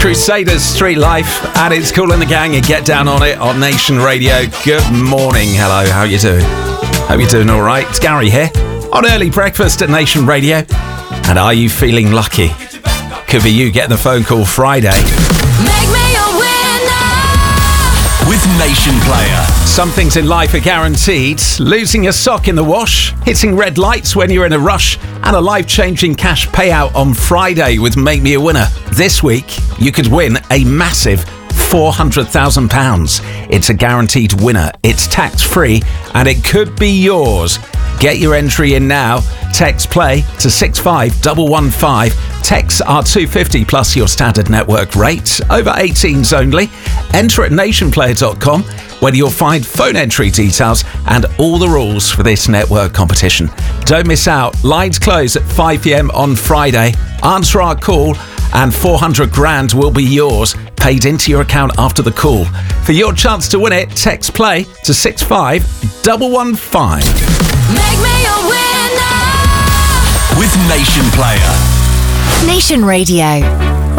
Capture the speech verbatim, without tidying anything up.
Crusaders, Street Life, and it's Cool in the Gang. You get down on it on Nation Radio. Good morning. Hello, how you doing? Hope you're doing all right. It's Gary here on Early Breakfast at Nation Radio. And are you feeling lucky? Could be you getting the phone call Friday. Make me a winner with Nation Player. Some things in life are guaranteed. Losing your sock in the wash, hitting red lights when you're in a rush, and a life-changing cash payout on Friday with Make Me a Winner. This week, you could win a massive four hundred thousand pounds. It's a guaranteed winner. It's tax-free, and it could be yours. Get your entry in now. Text play to six five one one five. Texts are two pounds fifty plus your standard network rate. Over eighteens only. Enter at nation player dot com, where you'll find phone entry details and all the rules for this network competition. Don't miss out. Lines close at five p.m. on Friday. Answer our call and four hundred grand will be yours, paid into your account after the call. For your chance to win it, text play to six five one one five. Make me a winner with Nation Player. Nation Radio.